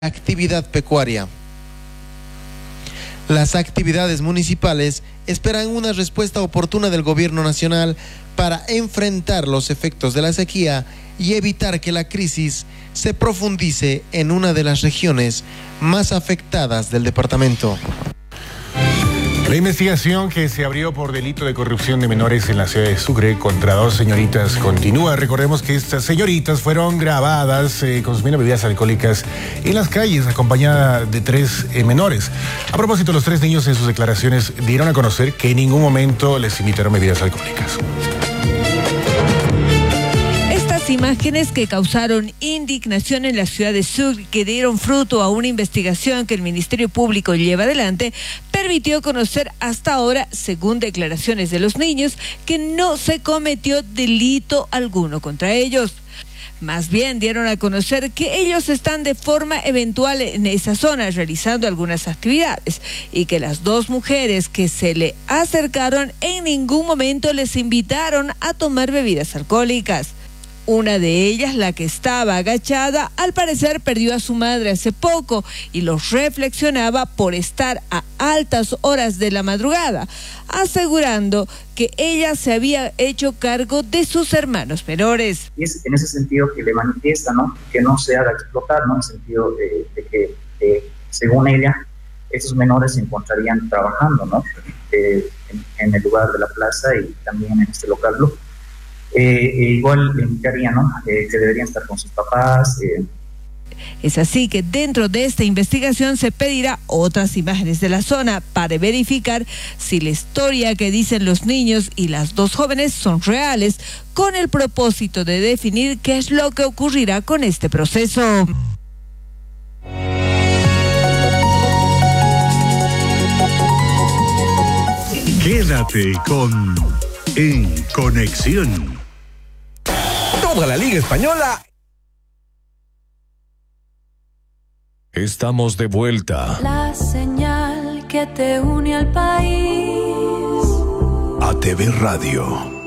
actividad pecuaria. Las actividades municipales esperan una respuesta oportuna del gobierno nacional para enfrentar los efectos de la sequía y evitar que la crisis se profundice en una de las regiones más afectadas del departamento. La investigación que se abrió por delito de corrupción de menores en la ciudad de Sucre contra 2 señoritas continúa. Recordemos que estas señoritas fueron grabadas consumiendo bebidas alcohólicas en las calles, acompañadas de 3 menores. A propósito, los 3 niños en sus declaraciones dieron a conocer que en ningún momento les invitaron bebidas alcohólicas. Imágenes que causaron indignación en la ciudad de Sucre, que dieron fruto a una investigación que el Ministerio Público lleva adelante, permitió conocer hasta ahora, según declaraciones de los niños, que no se cometió delito alguno contra ellos. Más bien dieron a conocer que ellos están de forma eventual en esa zona realizando algunas actividades y que las 2 mujeres que se le acercaron en ningún momento les invitaron a tomar bebidas alcohólicas. Una de ellas, la que estaba agachada, al parecer perdió a su madre hace poco y los reflexionaba por estar a altas horas de la madrugada, asegurando que ella se había hecho cargo de sus hermanos menores. Y es en ese sentido que le manifiesta, ¿no?, que no se haga explotar, ¿no?, en el sentido de que, según ella, esos menores se encontrarían trabajando, ¿no?, en el lugar de la plaza y también en este local blue. Igual le indicaría, ¿no?, que deberían estar con sus papás. Es así que dentro de esta investigación se pedirá otras imágenes de la zona para verificar si la historia que dicen los niños y las 2 jóvenes son reales, con el propósito de definir qué es lo que ocurrirá con este proceso. Quédate con En Conexión. Toda la Liga Española. Estamos de vuelta. La señal que te une al país. ATV Radio.